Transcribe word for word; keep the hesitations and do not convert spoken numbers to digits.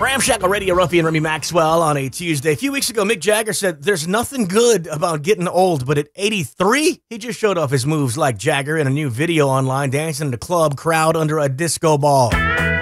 Ramshackle Radio, Ruffy and Remy Maxwell on a Tuesday. A few weeks ago, Mick Jagger said there's nothing good about getting old, but at eighty-three, he just showed off his moves like Jagger in a new video online dancing in a club crowd under a disco ball.